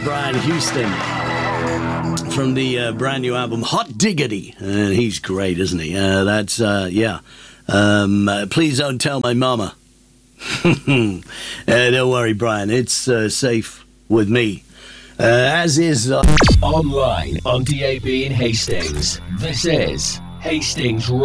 Brian Houston from the brand new album Hot Diggity. He's great, isn't he? Please don't tell my mama. Don't worry, Brian. It's safe with me. As is online on DAB in Hastings. This is Hastings